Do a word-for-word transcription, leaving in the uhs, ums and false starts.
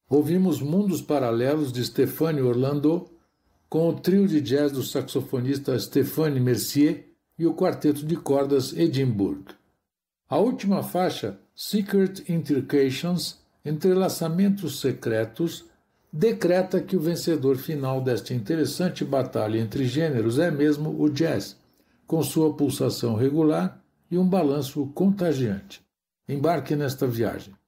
Ouvimos Mundos Paralelos de Stéphane Orlando, com o trio de jazz do saxofonista Stéphane Mercier e o quarteto de cordas Edinburgh. A última faixa, Secret Intrications, Entrelaçamentos Secretos, decreta que o vencedor final desta interessante batalha entre gêneros é mesmo o jazz, com sua pulsação regular e um balanço contagiante. Embarque nesta viagem.